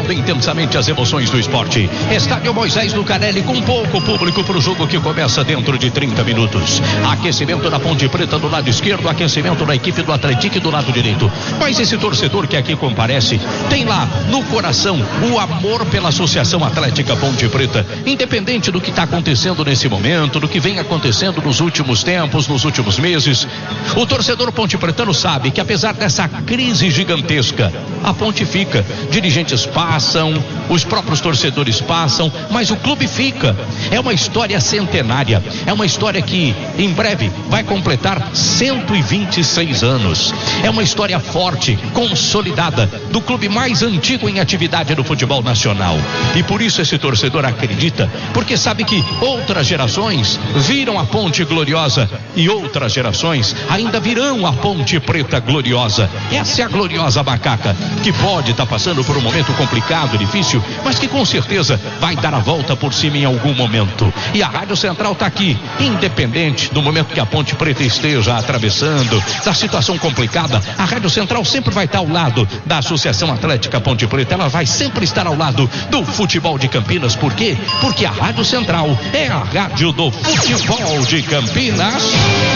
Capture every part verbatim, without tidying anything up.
vivendo intensamente as emoções do esporte. Estádio Moisés Lucarelli com pouco público para o jogo que começa dentro de trinta minutos. Aquecimento da Ponte Preta do lado esquerdo, aquecimento da equipe do Atlético do lado direito. Mas esse torcedor que aqui comparece tem lá no coração o amor pela Associação Atlética Ponte Preta, independente do que está acontecendo nesse momento, do que vem acontecendo nos últimos tempos, nos últimos meses. O torcedor pontepretano sabe que apesar dessa crise gigantesca, a Ponte fica, dirigentes passam, os próprios torcedores passam, mas o clube fica. É uma história centenária, é uma história que em breve vai completar cento e vinte e seis anos. É uma história forte, consolidada, do clube mais antigo em atividade no futebol nacional. E por isso esse torcedor acredita, porque sabe que outras gerações viram a Ponte gloriosa e outras gerações ainda virão a Ponte Preta gloriosa. Essa é a gloriosa Macaca, que pode estar passando por um momento complicado, difícil, mas que com certeza vai dar a volta por cima em algum momento. E a Rádio Central está aqui, independente do momento que a Ponte Preta esteja atravessando, da situação complicada, a Rádio Central sempre vai estar ao lado da Associação Atlética Ponte Preta. Ela vai sempre estar ao lado do futebol de Campinas. Por quê? Porque a Rádio Central é a rádio do futebol de Campinas.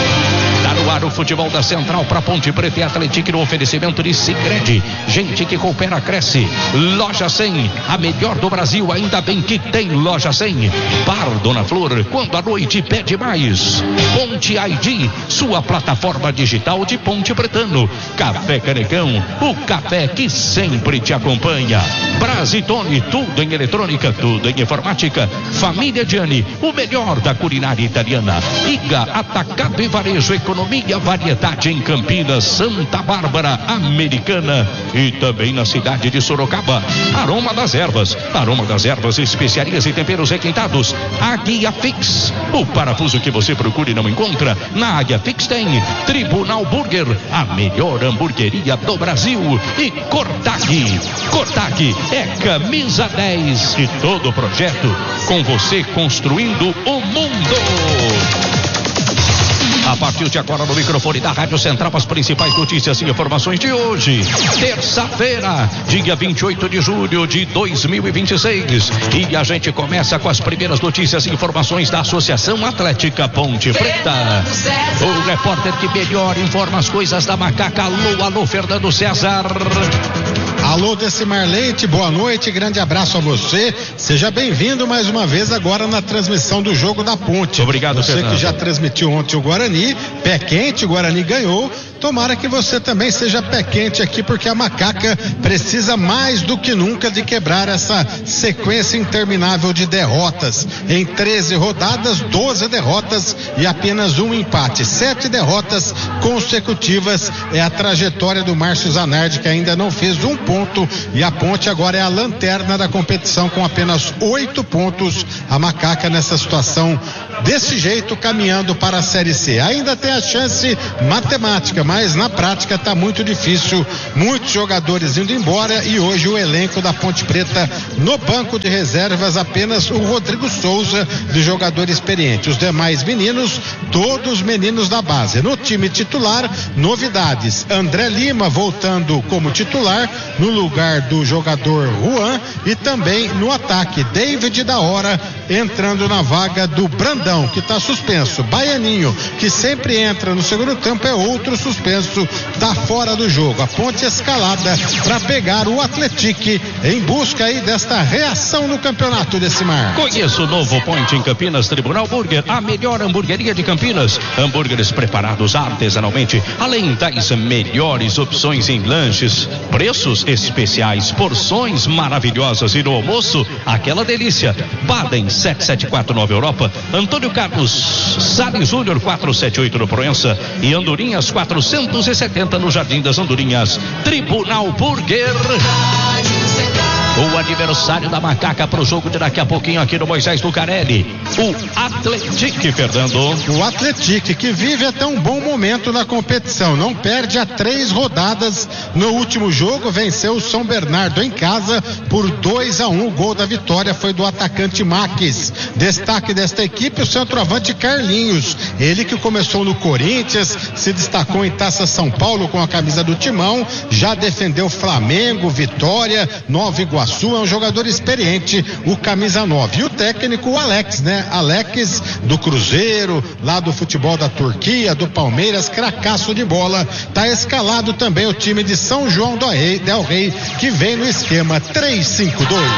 Tá no ar o futebol da Central para Ponte Preta e Atlético no oferecimento de Sicredi. Gente que coopera, cresce. Loja cem, a melhor do Brasil, ainda bem que tem Loja cem. Bar Dona Flor, quando a noite pede mais. Ponte I D, sua plataforma digital de Ponte Pretano. Café Canecão, o café que sempre te acompanha. Brasitone, tudo em eletrônica, tudo em informática. Família Gianni, o melhor da culinária italiana. Iga, atacado e varejo, economia, variedade em Campinas, Santa Bárbara, Americana e também na cidade de Sorocaba. Aroma das Ervas, Aroma das Ervas, especiarias e temperos requintados. Águia Fix, o parafuso que você procura e não encontra, na Águia Fix tem. Tribunal Burger, a melhor hamburgueria do Brasil. E Cortag, Cortag é camisa dez e todo projeto com você construindo o mundo. A partir de agora no microfone da Rádio Central, as principais notícias e informações de hoje, terça-feira, dia vinte e oito de julho de dois mil e vinte e seis. E a gente começa com as primeiras notícias e informações da Associação Atlética Ponte Preta. O repórter que melhor informa as coisas da Macaca. Alô, alô, Fernando César. Alô, Decimar Leite, boa noite, grande abraço a você. Seja bem-vindo mais uma vez agora na transmissão do Jogo da Ponte. Obrigado, você Fernando. Que já transmitiu ontem o Guarani, pé quente, o Guarani ganhou. Tomara que você também seja pé quente aqui, porque a Macaca precisa mais do que nunca de quebrar essa sequência interminável de derrotas. Em treze rodadas, doze derrotas e apenas um empate. Sete derrotas consecutivas é a trajetória do Márcio Zanardi, que ainda não fez um ponto, e a Ponte agora é a lanterna da competição com apenas oito pontos. A Macaca nessa situação desse jeito, caminhando para a Série C. Ainda tem a chance matemática, mas na prática está muito difícil. Muitos jogadores indo embora e hoje o elenco da Ponte Preta no banco de reservas, apenas o Rodrigo Souza de jogador experiente. Os demais meninos, todos meninos da base. No time titular, novidades. André Lima voltando como titular no lugar do jogador Juan, e também no ataque David da Hora entrando na vaga do Brandão, que está suspenso. Baianinho, que sempre entra no segundo tempo, é outro suspenso, tá fora do jogo. A Ponte escalada para pegar o Atlético em busca aí desta reação no campeonato desse mar. Conheça o novo Ponte em Campinas, Tribunal Burger, a melhor hamburgueria de Campinas. Hambúrgueres preparados artesanalmente, além das melhores opções em lanches, preços especiais, porções maravilhosas, e no almoço, aquela delícia. Baden sete sete quatro nove Europa, Antônio Carlos Salles Júnior quatrocentos e setenta e oito no Proença e Andorinhas quatrocentos e setenta no Jardim das Andorinhas. Tribunal Burger. O aniversário da Macaca para o jogo de daqui a pouquinho aqui no Moisés Lucarelli. O Atlético, Fernando. O Atlético, que vive até um bom momento na competição. Não perde há três rodadas. No último jogo, venceu o São Bernardo em casa por dois a um. O gol da vitória foi do atacante Maques. Destaque desta equipe, o centroavante Carlinhos. Ele que começou no Corinthians, se destacou em Taça São Paulo com a camisa do Timão. Já defendeu Flamengo, Vitória, Nova Iguaçu, Iguaçu é um jogador experiente, o camisa nove. E o técnico, o Alex, né? Alex do Cruzeiro, lá do futebol da Turquia, do Palmeiras, cracaço de bola. Tá escalado também o time de São João do Rei, Del Rey, que vem no esquema três cinco dois.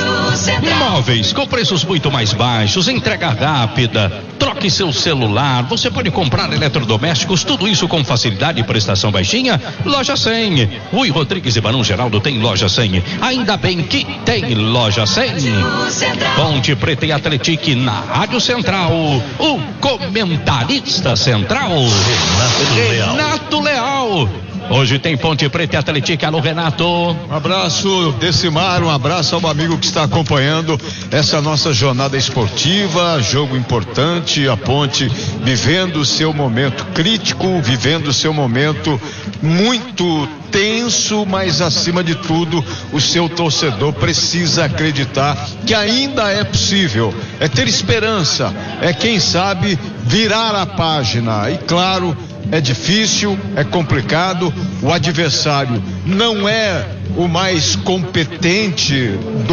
Móveis com preços muito mais baixos, entrega rápida. Troque seu celular, você pode comprar eletrodomésticos, tudo isso com facilidade e prestação baixinha. Loja cem. Rui Rodrigues e Barão Geraldo tem Loja cem. Ainda bem que tem Loja cem. Ponte Preta e Atletique na Rádio Central. O comentarista central, Renato, Renato Leal. Hoje tem Ponte Preta e Atletique. Alô, Renato. Um abraço, Decimar, um abraço ao amigo que está acompanhando essa nossa jornada esportiva, jogo importante, a Ponte vivendo o seu momento crítico, vivendo o seu momento muito tenso, mas acima de tudo, o seu torcedor precisa acreditar que ainda é possível, é ter esperança, é quem sabe virar a página. E claro, é difícil, é complicado, o adversário não é o mais competente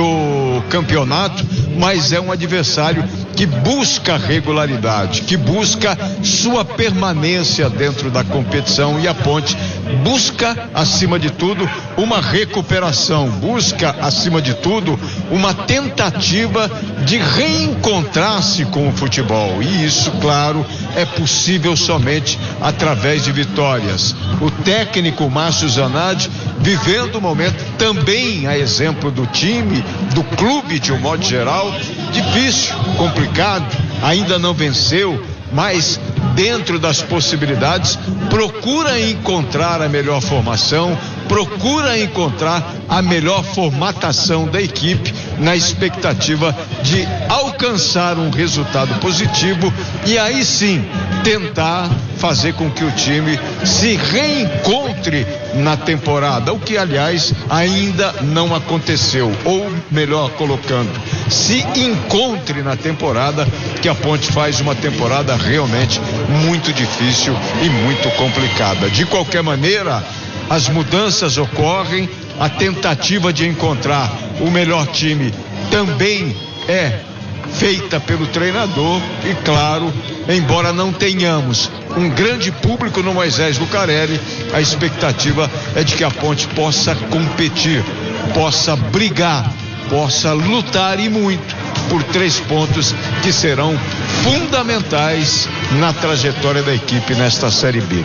do campeonato, mas é um adversário que busca regularidade, que busca sua permanência dentro da competição, e a Ponte busca, acima de tudo, uma recuperação, busca, acima de tudo, uma tentativa de reencontrar-se com o futebol, e isso, claro, é possível somente através de vitórias. O técnico Márcio Zanardi vivendo um momento também a exemplo do time, do clube de um modo geral, difícil, complicado, ainda não venceu, mas dentro das possibilidades procura encontrar a melhor formação, procura encontrar a melhor formatação da equipe na expectativa de alcançar um resultado positivo e aí sim tentar fazer com que o time se reencontre na temporada, o que aliás ainda não aconteceu, ou melhor colocando, se encontre na temporada, que a Ponte faz uma temporada realmente muito difícil e muito complicada. De qualquer maneira, as mudanças ocorrem, a tentativa de encontrar o melhor time também é feita pelo treinador e, claro, embora não tenhamos um grande público no Moisés Lucarelli, a expectativa é de que a Ponte possa competir, possa brigar, possa lutar e muito por três pontos que serão fundamentais na trajetória da equipe nesta Série B.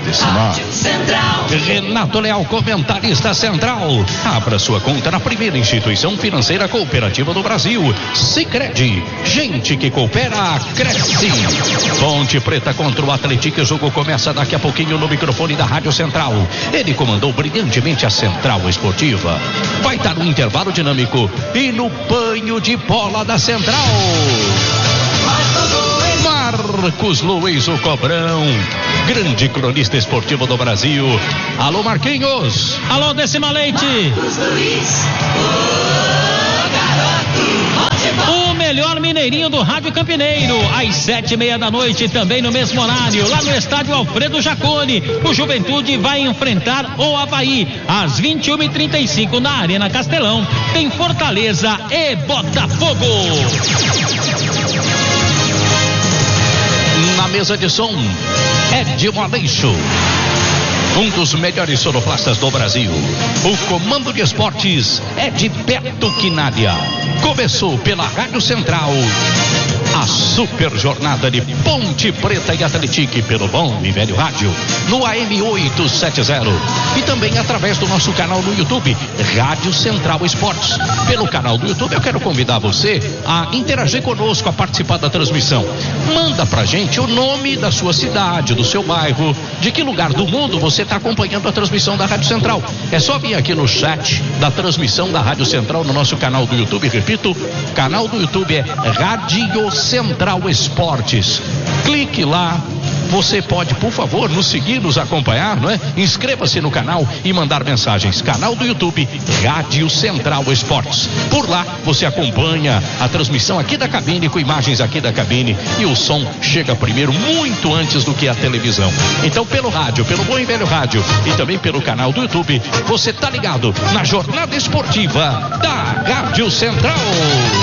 Renato Leal, comentarista central. Abra sua conta na primeira instituição financeira cooperativa do Brasil, Sicredi. Gente que coopera, cresce. Ponte Preta contra o Atletique. O jogo começa daqui a pouquinho no microfone da Rádio Central. Ele comandou brilhantemente a Central Esportiva. Vai dar um intervalo dinâmico e no banho de bola da Central, Marcos Luiz, o Cobrão, grande cronista esportivo do Brasil. Alô, Marquinhos. Alô, Decima Leite. Marcos Luiz, o garoto. O melhor mineirinho do Rádio Campineiro, às sete e meia da noite, também no mesmo horário, lá no estádio Alfredo Jaconi. O Juventude vai enfrentar o Avaí às vinte e uma e trinta e cinco na Arena Castelão. Tem Fortaleza e Botafogo. Na mesa de som, Edmo Aleixo, um dos melhores sonoplastas do Brasil. O comando de esportes é de Beto Quinalha. Começou pela Rádio Central a super jornada de Ponte Preta e Atletique pelo bom e velho rádio no A M oitocentos e setenta e também através do nosso canal no YouTube, Rádio Central Esportes. Pelo canal do YouTube eu quero convidar você a interagir conosco, a participar da transmissão. Manda pra gente o nome da sua cidade, do seu bairro, de que lugar do mundo você está acompanhando a transmissão da Rádio Central. É só vir aqui no chat da transmissão da Rádio Central no nosso canal do YouTube. Repito, canal do YouTube é Rádio Central Esportes. Clique lá, você pode, por favor, nos seguir, nos acompanhar, não é? Inscreva-se no canal e mandar mensagens. Canal do YouTube, Rádio Central Esportes. Por lá, você acompanha a transmissão aqui da cabine, com imagens aqui da cabine, e o som chega primeiro, muito antes do que a televisão. Então, pelo rádio, pelo bom e velho rádio, e também pelo canal do YouTube, você tá ligado na jornada esportiva da Rádio Central.